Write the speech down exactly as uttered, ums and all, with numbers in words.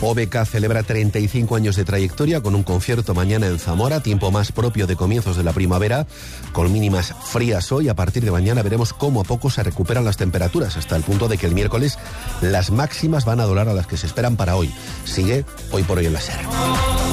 O B K celebra treinta y cinco años de trayectoria con un concierto mañana en Zamora, tiempo más propio de comienzos de la primavera, con mínimas frías hoy. A partir de mañana veremos cómo a poco se recuperan las temperaturas, hasta el punto de que el miércoles las máximas van a doblar a las que se esperan para hoy. Sigue Hoy por Hoy en la SER.